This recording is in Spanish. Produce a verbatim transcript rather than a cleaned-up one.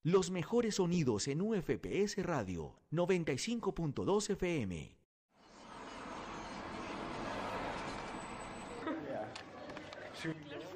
Los mejores sonidos en U F P S Radio noventa y cinco punto dos F M. Yeah. Shooting